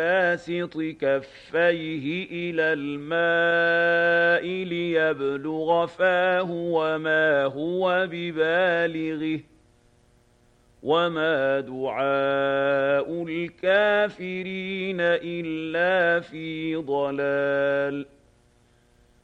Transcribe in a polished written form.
باسط كفيه إلى الماء ليبلغ فاه وما هو ببالغه وما دعاء الكافرين إلا في ضلال